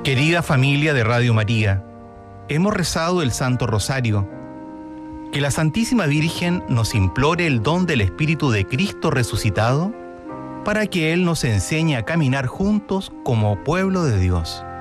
Querida familia de Radio María, hemos rezado el Santo Rosario. Que la Santísima Virgen nos implore el don del Espíritu de Cristo resucitado para que Él nos enseñe a caminar juntos como pueblo de Dios.